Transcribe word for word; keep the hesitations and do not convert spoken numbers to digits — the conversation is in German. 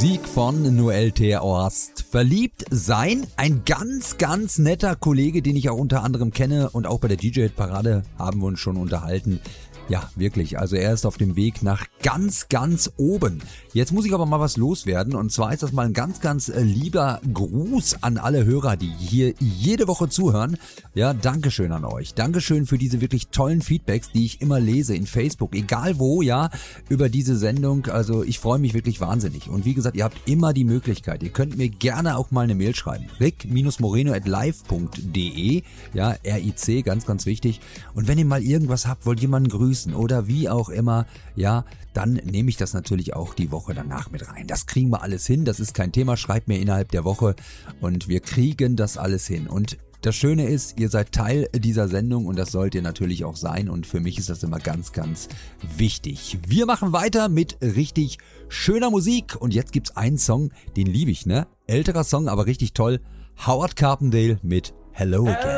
Musik von Noel Ter Horst. Verliebt sein, ein ganz, ganz netter Kollege, den ich auch unter anderem kenne und auch bei der D J-Parade haben wir uns schon unterhalten. Ja, wirklich, also er ist auf dem Weg nach ganz, ganz oben. Jetzt muss ich aber mal was loswerden und zwar ist das mal ein ganz, ganz äh, lieber Gruß an alle Hörer, die hier jede Woche zuhören. Ja, Dankeschön an euch. Dankeschön für diese wirklich tollen Feedbacks, die ich immer lese in Facebook, egal wo, ja, über diese Sendung. Also ich freue mich wirklich wahnsinnig. Und wie gesagt, ihr habt immer die Möglichkeit, ihr könnt mir gerne auch mal eine Mail schreiben. rick Moreno at live punkt de, ja, R I C, ganz, ganz wichtig. Und wenn ihr mal irgendwas habt, wollt jemanden grüßen oder wie auch immer, ja, dann nehme ich das natürlich auch die Woche danach mit rein. Das kriegen wir alles hin, das ist kein Thema, schreibt mir innerhalb der Woche und wir kriegen das alles hin. Und das Schöne ist, ihr seid Teil dieser Sendung und das sollt ihr natürlich auch sein und für mich ist das immer ganz, ganz wichtig. Wir machen weiter mit richtig schöner Musik und jetzt gibt's einen Song, den liebe ich, ne? Älterer Song, aber richtig toll. Howard Carpendale mit Hello Again.